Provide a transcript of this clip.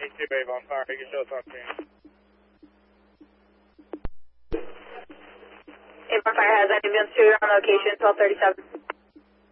2 Avon Fire, you can show us on screen. Avon Fire has ambulance 2 on location, 1237.